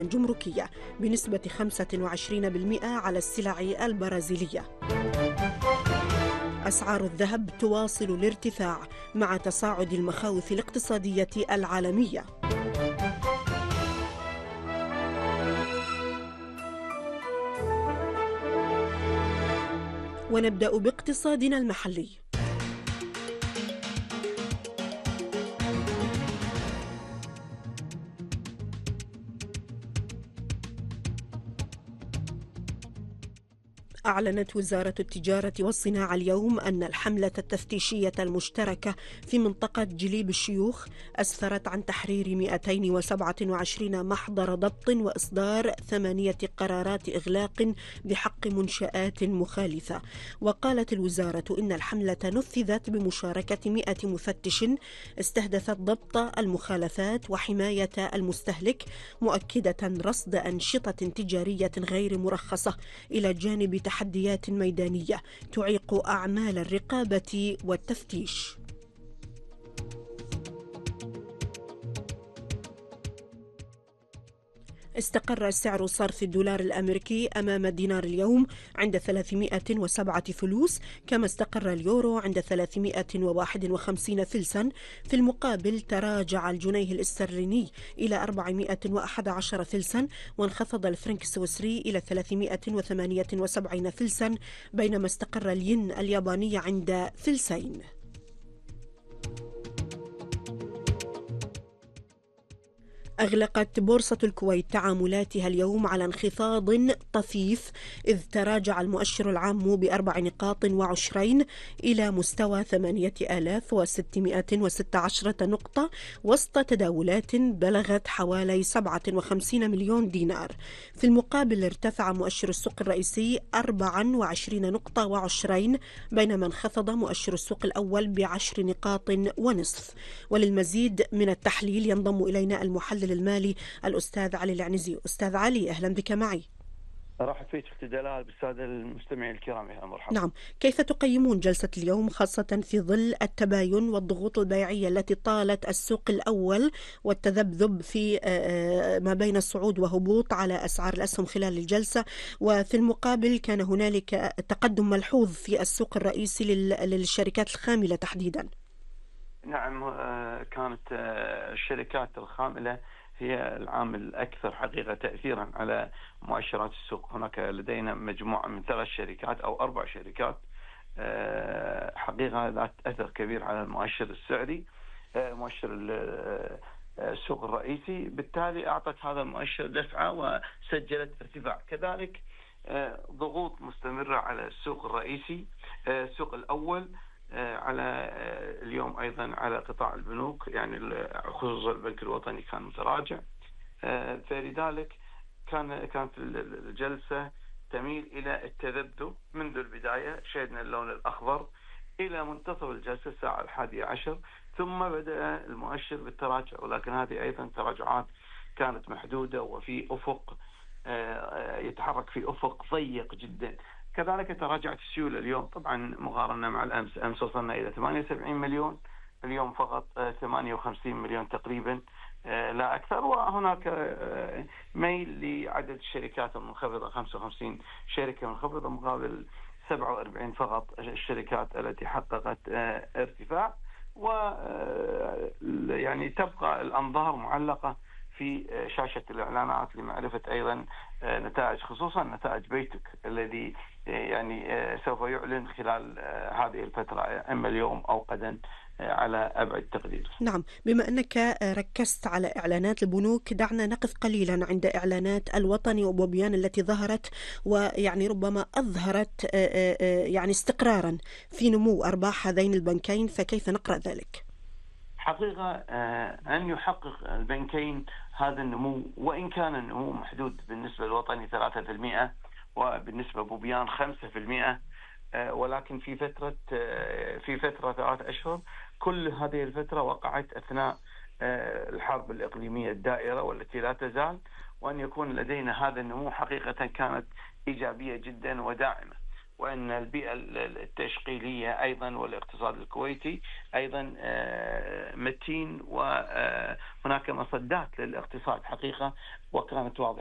جمركية بنسبة 25% على السلع البرازيلية. أسعار الذهب تواصل الارتفاع مع تصاعد المخاوف الاقتصادية العالمية. ونبدأ باقتصادنا المحلي. أعلنت وزارة التجارة والصناعة اليوم أن الحملة التفتيشية المشتركة في منطقة جليب الشيوخ أسفرت عن تحرير 227 محضر ضبط وإصدار 8 قرارات إغلاق بحق منشآت مخالفة. وقالت الوزارة إن الحملة نفذت بمشاركة 100 مفتش استهدفت ضبط المخالفات وحماية المستهلك، مؤكدة رصد أنشطة تجارية غير مرخصة إلى جانب تحديات ميدانية تعيق أعمال الرقابة والتفتيش. استقر سعر صرف الدولار الأمريكي أمام الدينار اليوم عند 307 فلوس، كما استقر اليورو عند 351 فلسا. في المقابل تراجع الجنيه الاسترليني إلى 411 فلسا، وانخفض الفرنك السويسري إلى 378 فلسا، بينما استقر الين الياباني عند فلسين. أغلقت بورصة الكويت تعاملاتها اليوم على انخفاض طفيف، إذ تراجع المؤشر العام ب4.20 إلى مستوى 8616 نقطة، وسط تداولات بلغت حوالي 57 مليون دينار. في المقابل ارتفع مؤشر السوق الرئيسي 24 نقطة و20، بينما انخفض مؤشر السوق الأول ب10 نقاط ونصف. وللمزيد من التحليل ينضم إلينا المحلل المالي الأستاذ علي العنزي. أستاذ علي، أهلا بك معي. راح فيك اختي دلال بالسادة المستمعين الكرام، يا مرحبا. نعم، كيف تقيمون جلسة اليوم خاصة في ظل التباين والضغوط البيعية التي طالت السوق الأول والتذبذب في ما بين الصعود وهبوط على أسعار الأسهم خلال الجلسة، وفي المقابل كان هنالك تقدم ملحوظ في السوق الرئيسي للشركات الخاملة تحديدا؟ نعم، كانت الشركات الخاملة هي العامل الأكثر حقيقة تأثيرا على مؤشرات السوق. هناك لدينا مجموعة من 3 شركات أو 4 شركات حقيقة ذات أثر كبير على المؤشر السعري، مؤشر السوق الرئيسي. بالتالي أعطت هذا المؤشر دفعة وسجلت ارتفاع. كذلك ضغوط مستمرة على السوق الرئيسي، السوق الأول، على اليوم أيضا على قطاع البنوك، يعني خصوصا البنك الوطني كان متراجع. فلذلك كانت الجلسة تميل إلى التذبذب منذ البداية. شهدنا اللون الأخضر إلى منتصف الجلسة الساعة 11، ثم بدأ المؤشر بالتراجع، ولكن هذه أيضا تراجعات كانت محدودة وفي أفق يتحرك في أفق ضيق جدا. كذلك تراجعت السيولة اليوم طبعا مقارنة مع الأمس. أمس وصلنا إلى 78 مليون، اليوم فقط 58 مليون تقريبا، لا أكثر. وهناك ميل لعدد الشركات المنخفضة، 55 شركة منخفضة مقابل 47 فقط الشركات التي حققت ارتفاع. يعني تبقى الأنظار معلقة في شاشة الإعلانات لمعرفة أيضا نتائج، خصوصا نتائج بيتك الذي يعني سوف يعلن خلال هذه الفترة، إما اليوم أو غدا على أبعد تقدير. نعم، بما أنك ركزت على إعلانات البنوك، دعنا نقف قليلا عند إعلانات الوطني وبوبيان التي ظهرت، ويعني ربما أظهرت يعني استقرارا في نمو أرباح هذين البنكين، فكيف نقرأ ذلك؟ حقيقة أن يحقق البنكين هذا النمو، وإن كان النمو محدود بالنسبة للوطني 3% وبالنسبة بوبيان 5%، ولكن في فترة 3 أشهر. كل هذه الفترة وقعت أثناء الحرب الإقليمية الدائرة والتي لا تزال، وأن يكون لدينا هذا النمو حقيقة كانت إيجابية جدا وداعمة. وأن البيئة التشغيلية أيضا والاقتصاد الكويتي أيضا متين، وهناك مصدات للاقتصاد حقيقة وكانت واضحة.